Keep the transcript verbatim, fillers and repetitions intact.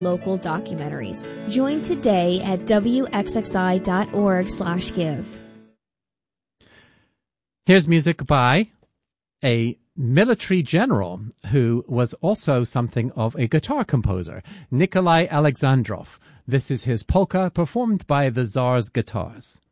local documentaries. Join today at W X X I dot org slash give. Here's music by a military general who was also something of a guitar composer, Nikolai Alexandrov. This is his polka performed by the Tsar's Guitars.